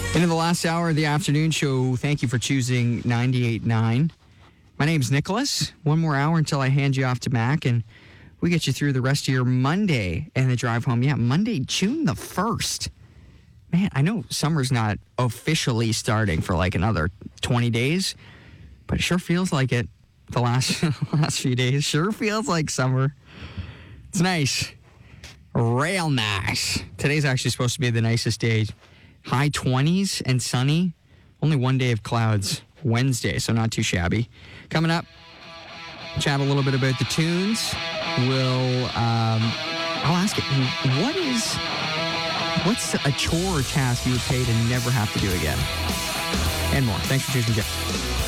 Into the last hour of the afternoon show, thank you for choosing 98.9. My name's Nicholas. One more hour until I hand you off to Mac, and we get you through the rest of your Monday and the drive home. Yeah, Monday, June the 1st. Man, I know summer's not officially starting for like another 20 days, but it sure feels like it. The last few days sure feels like summer. It's nice. Real nice. Today's actually supposed to be the nicest day. High 20s and sunny. Only one day of clouds. Wednesday, so not too shabby. Coming up, chat a little bit about the tunes. I'll ask it, what's a chore or task you would pay to never have to do again? And more. Thanks for choosing Jeff.